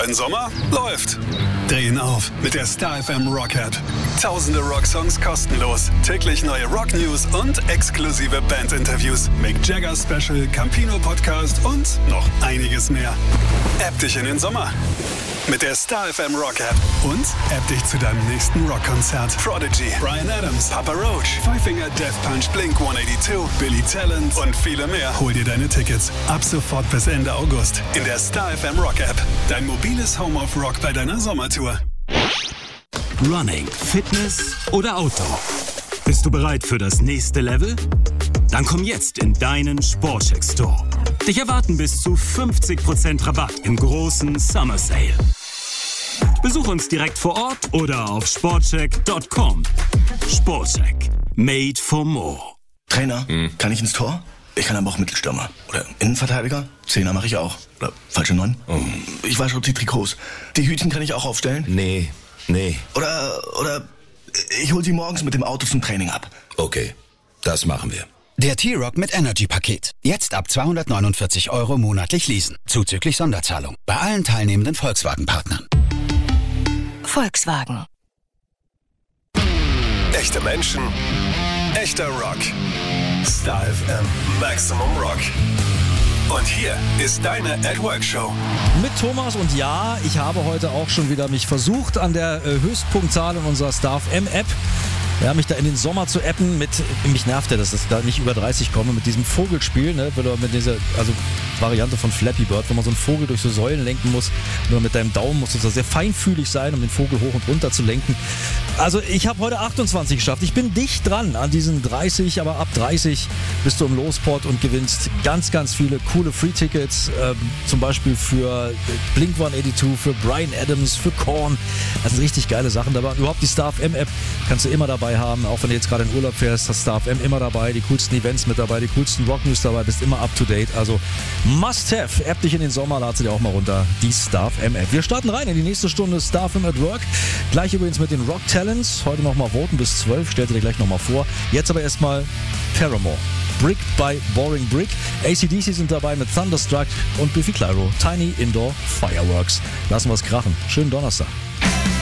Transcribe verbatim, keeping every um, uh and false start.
Dein Sommer läuft. Drehen auf mit der Star F M Rock App. Tausende Rocksongs kostenlos. Täglich neue Rock News und exklusive Bandinterviews. Mick Jagger Special, Campino Podcast und noch einiges mehr. App dich in den Sommer mit der Star F M Rock App und App dich zu deinem nächsten Rockkonzert. Prodigy, Bryan Adams, Papa Roach, Five Finger Death Punch, Blink hundertzweiundachtzig, Billy Talent und viele mehr. Hol dir deine Tickets ab sofort bis Ende August in der Star F M Rock App. Dein mobiles Home of Rock bei deiner Sommertour. Running, Fitness oder Outdoor? Bist du bereit für das nächste Level? Dann komm jetzt in deinen Sportcheck Store. Dich erwarten bis zu fünfzig Prozent Rabatt im großen Summer Sale. Besuch uns direkt vor Ort oder auf sportcheck Punkt com. Sportcheck. Made for more. Trainer, hm. kann ich ins Tor? Ich kann aber auch Mittelstürmer. Oder Innenverteidiger? Zehner mache ich auch. Oder falsche Neun? Oh. Ich wasche die Trikots. Die Hütchen kann ich auch aufstellen? Nee, nee. Oder, oder ich hol sie morgens mit dem Auto zum Training ab. Okay, das machen wir. Der T-Rock mit Energy-Paket. Jetzt ab zweihundertneunundvierzig Euro monatlich leasen. Zuzüglich Sonderzahlung. Bei allen teilnehmenden Volkswagen-Partnern. Volkswagen. Echte Menschen, echter Rock. Star F M Maximum Rock. Und hier ist deine At Work Show. Mit Thomas und ja, ich habe heute auch schon wieder mich versucht an der äh, Höchstpunktzahl in unserer Star F M App. Ja, mich da in den Sommer zu appen mit, mich nervt ja, dass ich da nicht über dreißig komme, mit diesem Vogelspiel, ne, mit dieser, also Variante von Flappy Bird, wo man so einen Vogel durch so Säulen lenken muss. Nur mit deinem Daumen musst du da sehr feinfühlig sein, um den Vogel hoch und runter zu lenken. Also ich habe heute achtundzwanzig geschafft. Ich bin dicht dran an diesen dreißig, aber ab dreißig bist du im Lospot und gewinnst ganz, ganz viele coole Free-Tickets, ähm, zum Beispiel für Blink hundertzweiundachtzig, für Bryan Adams, für Korn. Das sind richtig geile Sachen dabei. Und überhaupt die Star F M App kannst du immer dabei haben, auch wenn du jetzt gerade in Urlaub fährst, hast Star F M immer dabei, die coolsten Events mit dabei, die coolsten Rock News dabei, bist immer up to date, also must have, App dich in den Sommer, lad sie dir auch mal runter, die Star F M App. Wir starten rein in die nächste Stunde Star F M at Work, gleich übrigens mit den Rock Talents, heute nochmal voten bis zwölf, stellt ihr dir gleich nochmal vor, jetzt aber erstmal Paramore, Brick by Boring Brick, A C D C sind dabei mit Thunderstruck und Biffy Clyro, Tiny Indoor Fireworks. Lassen wir es krachen, schönen Donnerstag.